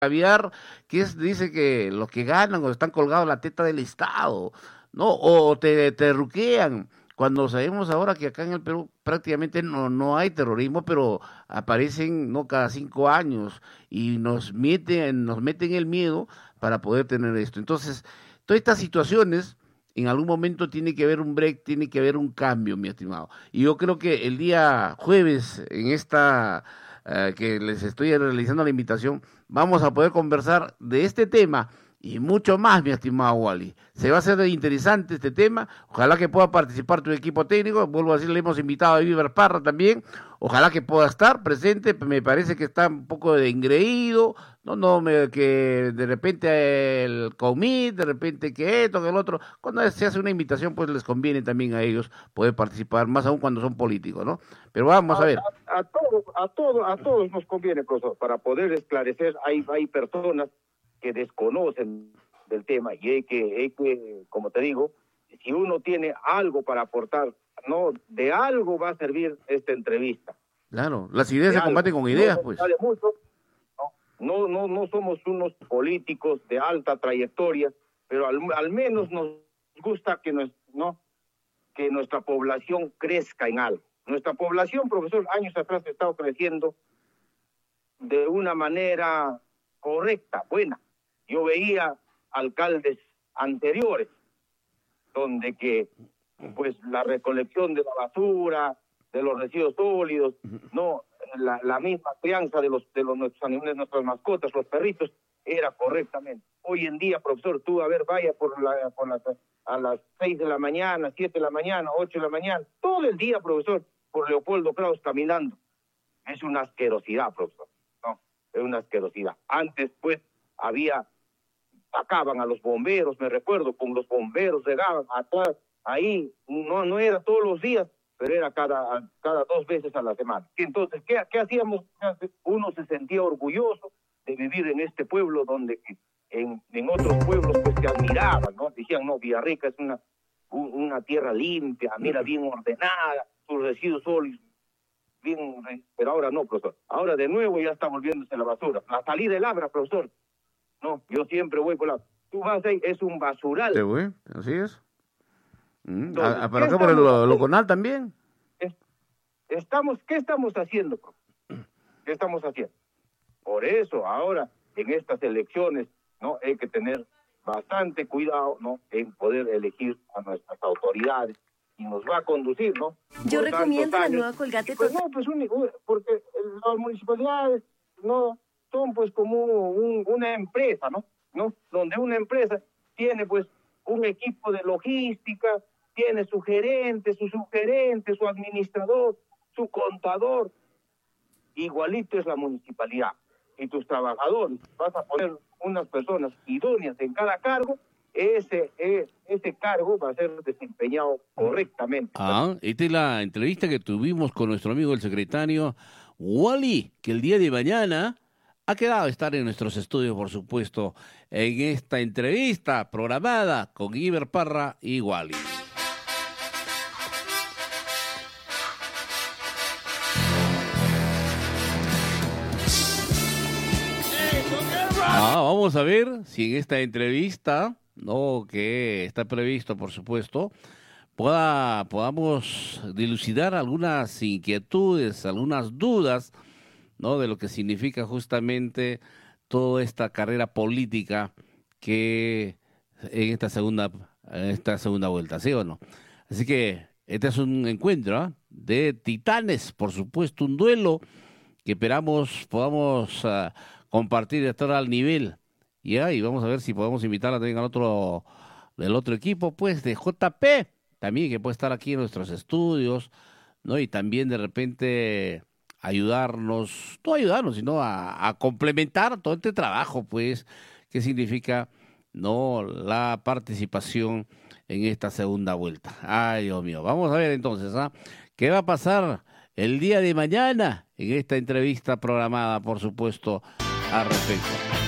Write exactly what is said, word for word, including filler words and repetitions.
caviar, que es, dice que los que ganan o están colgados la teta del Estado, ¿no? O te, te ruquean, cuando sabemos ahora que acá en el Perú prácticamente no, no hay terrorismo, pero aparecen no cada cinco años y nos meten, nos meten el miedo para poder tener esto. Entonces, todas estas situaciones, en algún momento tiene que haber un break, tiene que haber un cambio, mi estimado. Y yo creo que el día jueves, en esta eh, que les estoy realizando la invitación, vamos a poder conversar de este tema y mucho más, mi estimado Wally. Se va a hacer interesante este tema. Ojalá que pueda participar tu equipo técnico. Vuelvo a decir, le hemos invitado a Iber Parra también. Ojalá que pueda estar presente. Me parece que está un poco de engreído. No, no, me, que de repente el comit, de repente que esto, que el otro. Cuando se hace una invitación, pues les conviene también a ellos poder participar, más aún cuando son políticos, ¿no? Pero vamos a, a ver. A, a, todos, a, todos, a todos nos conviene, profesor, para poder esclarecer. Hay, hay personas que desconocen del tema y hay que, hay que, como te digo, si uno tiene algo para aportar, no, de algo va a servir esta entrevista. Claro, las ideas de se combaten con ideas, no, pues. Vale mucho. No, no, no somos unos políticos de alta trayectoria, pero al, al menos nos gusta que, nos, no, que nuestra población crezca en algo. Nuestra población, profesor, años atrás ha estado creciendo de una manera correcta, buena. Yo veía alcaldes anteriores donde que pues la recolección de la basura, de los residuos sólidos, no la, la misma crianza de los de los nuestros animales, nuestras mascotas, los perritos, era correctamente. Hoy en día, profesor, tú a ver, vaya por la por la a las seis de la mañana, siete de la mañana, ocho de la mañana, todo el día, profesor, por Leopoldo Kraus caminando. Es una asquerosidad, profesor. No, es una asquerosidad. Antes, pues, había sacaban a los bomberos, me recuerdo, con los bomberos regaban atrás, ahí, no, no era todos los días, pero era cada, cada dos veces a la semana. Entonces, ¿qué, qué hacíamos? Uno se sentía orgulloso de vivir en este pueblo donde en, en otros pueblos pues se admiraban, ¿no? Decían, no, Villarrica es una, un, una tierra limpia, mira, bien ordenada, sus residuos sólidos, bien, pero ahora no, profesor. Ahora de nuevo ya está volviéndose la basura. La salida del Abra, profesor. No, yo siempre voy por la... Tú vas ahí, es un basural. Sí, güey, así es. Mm, Entonces, a, a, ¿para acá por el Loconal también? Es, estamos, ¿Qué estamos haciendo? ¿Qué estamos haciendo? Por eso ahora, en estas elecciones, ¿no? Hay que tener bastante cuidado, ¿no? En poder elegir a nuestras autoridades y nos va a conducir, ¿no? Yo por recomiendo la nueva Colgate. Pues no, pues un, porque las municipalidades, no... son pues como un, una empresa, ¿no? ¿no? Donde una empresa tiene pues un equipo de logística, tiene su gerente, su subgerente, su administrador, su contador. Igualito es la municipalidad. Y tus trabajadores, vas a poner unas personas idóneas en cada cargo, ese, ese cargo va a ser desempeñado correctamente. Ah, esta es la entrevista que tuvimos con nuestro amigo el secretario Wally, que el día de mañana ha quedado estar en nuestros estudios, por supuesto, en esta entrevista programada con Iber Parra y Wally. Ah, vamos a ver si en esta entrevista, no que está previsto, por supuesto, pueda podamos dilucidar algunas inquietudes, algunas dudas, ¿no? De lo que significa justamente toda esta carrera política que en esta segunda en esta segunda vuelta, ¿sí o no? Así que este es un encuentro ¿eh? de titanes, por supuesto, un duelo que esperamos podamos uh, compartir y estar al nivel. ¿Ya? Y vamos a ver si podemos invitar también al otro del otro equipo, pues, de J P, también que puede estar aquí en nuestros estudios, ¿no? Y también de repente ayudarnos, no ayudarnos, sino a, a complementar todo este trabajo, pues, que significa, no, la participación en esta segunda vuelta. Ay, Dios mío, vamos a ver entonces, ¿ah? ¿Qué va a pasar el día de mañana en esta entrevista programada, por supuesto, al respecto?